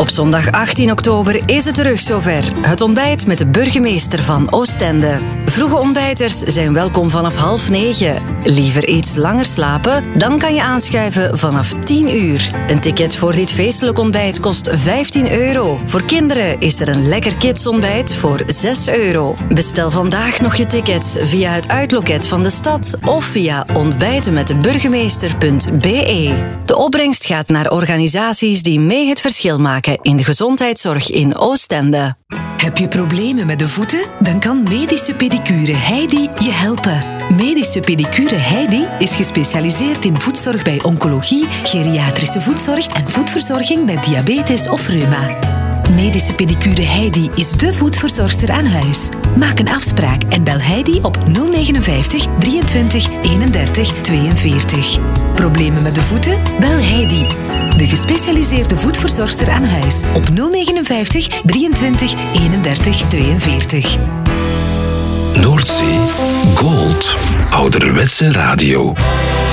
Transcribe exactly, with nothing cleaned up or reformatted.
Op zondag achttien oktober is het terug zover. Het ontbijt met de burgemeester van Oostende. Vroege ontbijters zijn welkom vanaf half negen. Liever iets langer slapen? Dan kan je aanschuiven vanaf tien uur. Een ticket voor dit feestelijk ontbijt kost vijftien euro. Voor kinderen is er een lekker kidsontbijt voor zes euro. Bestel vandaag nog je tickets via het uitloket van de stad of via ontbijtenmetdeburgemeester punt b e. De opbrengst gaat naar organisaties die mee het verschil maken in de gezondheidszorg in Oostende. Heb je problemen met de voeten? Dan kan Medische Pedicure Heidi je helpen. Medische Pedicure Heidi is gespecialiseerd in voetzorg bij oncologie, geriatrische voetzorg en voetverzorging bij diabetes of reuma. Medische Pedicure Heidi is dé voetverzorgster aan huis. Maak een afspraak en bel Heidi op nul negenenvijftig drieëntwintig eenendertig tweeënveertig. Problemen met de voeten? Bel Heidi. De gespecialiseerde voetverzorgster aan huis op nul negenenvijftig drieëntwintig eenendertig tweeënveertig. Noordzee Gold. Ouderwetse radio.